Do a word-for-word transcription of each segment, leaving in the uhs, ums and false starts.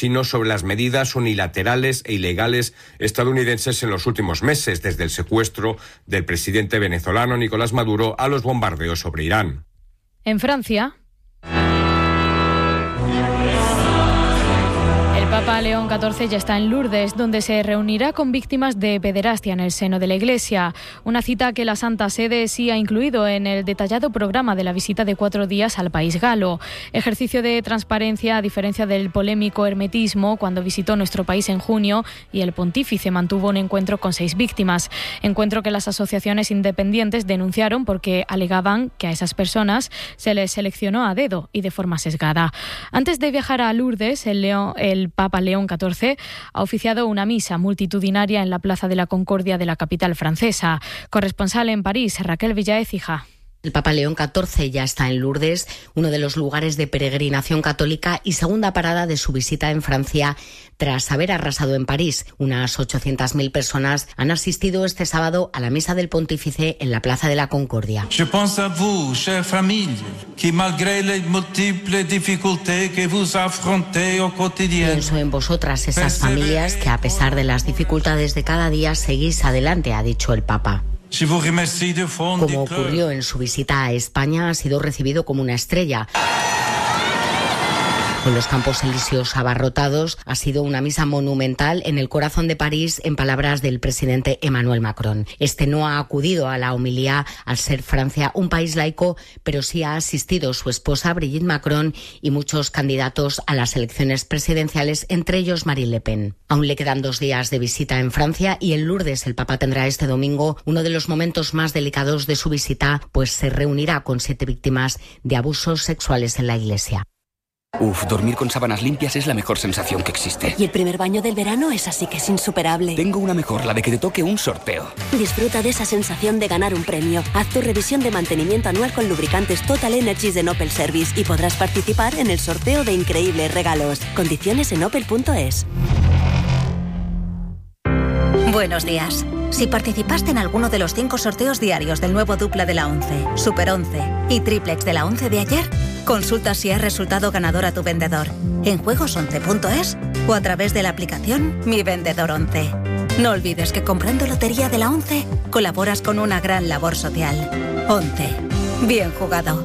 sino sobre las medidas unilaterales e ilegales estadounidenses en los últimos meses, desde el secuestro del presidente venezolano Nicolás Maduro a los bombardeos sobre Irán. En Francia, Papa León catorce ya está en Lourdes, donde se reunirá con víctimas de pederastia en el seno de la Iglesia. Una cita que la Santa Sede sí ha incluido en el detallado programa de la visita de cuatro días al país galo. Ejercicio de transparencia a diferencia del polémico hermetismo cuando visitó nuestro país en junio y el pontífice mantuvo un encuentro con seis víctimas. Encuentro que las asociaciones independientes denunciaron porque alegaban que a esas personas se les seleccionó a dedo y de forma sesgada. Antes de viajar a Lourdes, el, León, el Papa León catorce ha oficiado una misa multitudinaria en la Plaza de la Concordia de la capital francesa. Corresponsal en París, Raquel Villaécija. El Papa León catorce ya está en Lourdes, uno de los lugares de peregrinación católica y segunda parada de su visita en Francia tras haber arrasado en París. Unas ochocientas mil personas han asistido este sábado a la misa del pontífice en la Plaza de la Concordia. Je pense à vous, chère famille, qui malgré les múltiples dificultés que vous affrontez au quotidien. Pienso en vosotras, esas familias que a pesar de las dificultades de cada día seguís adelante, ha dicho el Papa. Como ocurrió en su visita a España, ha sido recibido como una estrella. Con los Campos Elíseos abarrotados, ha sido una misa monumental en el corazón de París, en palabras del presidente Emmanuel Macron. Este no ha acudido a la homilía al ser Francia un país laico, pero sí ha asistido su esposa Brigitte Macron y muchos candidatos a las elecciones presidenciales, entre ellos Marine Le Pen. Aún le quedan dos días de visita en Francia y en Lourdes el Papa tendrá este domingo uno de los momentos más delicados de su visita, pues se reunirá con siete víctimas de abusos sexuales en la Iglesia. Uf, dormir con sábanas limpias es la mejor sensación que existe. Y el primer baño del verano es así que es insuperable. Tengo una mejor, la de que te toque un sorteo. Disfruta de esa sensación de ganar un premio. Haz tu revisión de mantenimiento anual con lubricantes Total Energies de Opel Service y podrás participar en el sorteo de increíbles regalos. Condiciones en opel punto es. Buenos días. Si participaste en alguno de los cinco sorteos diarios del nuevo Dupla de la once, Super once y Triplex de la once de ayer, consulta si has resultado ganador a tu vendedor en juegos once punto es o a través de la aplicación Mi Vendedor once. No olvides que comprando Lotería de la once colaboras con una gran labor social. once. Bien jugado.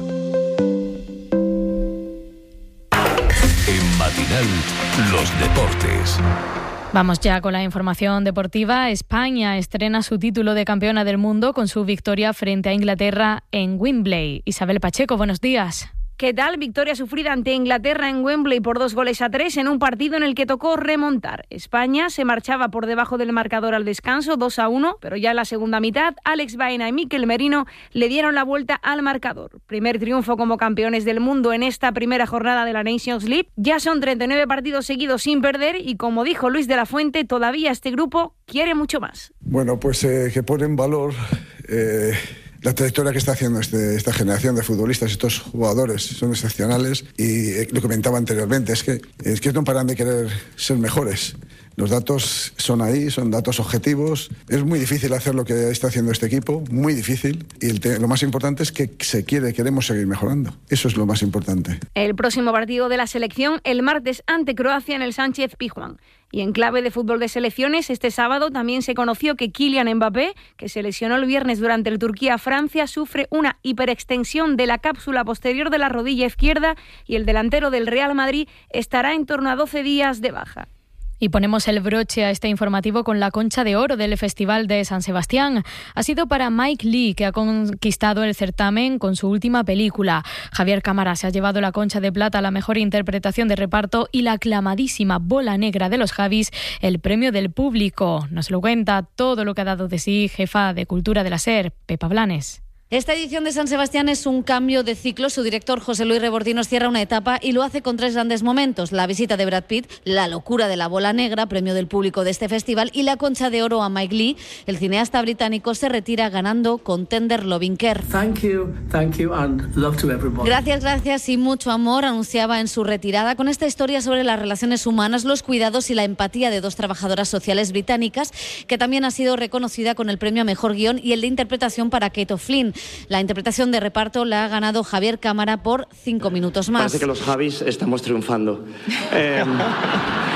En Matinal, los deportes. Vamos ya con la información deportiva. España estrena su título de campeona del mundo con su victoria frente a Inglaterra en Wembley. Isabel Pacheco, buenos días. ¿Qué tal? Victoria sufrida ante Inglaterra en Wembley por dos goles a tres en un partido en el que tocó remontar. España se marchaba por debajo del marcador al descanso, dos a uno, pero ya en la segunda mitad, Alex Baena y Mikel Merino le dieron la vuelta al marcador. Primer triunfo como campeones del mundo en esta primera jornada de la Nations League. Ya son treinta y nueve partidos seguidos sin perder y, como dijo Luis de la Fuente, todavía este grupo quiere mucho más. Bueno, pues eh, que pone en valor... Eh... La trayectoria que está haciendo este, esta generación de futbolistas, estos jugadores son excepcionales y eh, lo comentaba anteriormente, es que, es que no paran de querer ser mejores. Los datos son ahí, son datos objetivos. Es muy difícil hacer lo que está haciendo este equipo, muy difícil. Y el te- lo más importante es que se quiere, queremos seguir mejorando. Eso es lo más importante. El próximo partido de la selección el martes ante Croacia en el Sánchez Pizjuán. Y en clave de fútbol de selecciones, este sábado también se conoció que Kylian Mbappé, que se lesionó el viernes durante el Turquía-Francia, sufre una hiperextensión de la cápsula posterior de la rodilla izquierda y el delantero del Real Madrid estará en torno a doce días de baja. Y ponemos el broche a este informativo con la Concha de Oro del Festival de San Sebastián. Ha sido para Mike Leigh, que ha conquistado el certamen con su última película. Javier Cámara se ha llevado la Concha de Plata a la mejor interpretación de reparto y la aclamadísima Bola Negra de los Javis, el premio del público. Nos lo cuenta todo lo que ha dado de sí jefa de Cultura de la SER, Pepa Blanes. Esta edición de San Sebastián es un cambio de ciclo. Su director, José Luis Rebordinos, cierra una etapa y lo hace con tres grandes momentos. La visita de Brad Pitt, la locura de la Bola Negra, premio del público de este festival, y la Concha de Oro a Mike Leigh. El cineasta británico se retira ganando con Tender Loving Care. Thank you, thank you and love to everybody. Gracias, gracias y mucho amor, anunciaba en su retirada con esta historia sobre las relaciones humanas, los cuidados y la empatía de dos trabajadoras sociales británicas, que también ha sido reconocida con el premio a Mejor Guión y el de Interpretación para Kate O'Flynn. La interpretación de reparto la ha ganado Javier Cámara por cinco minutos más. Parece que los Javis estamos triunfando. eh...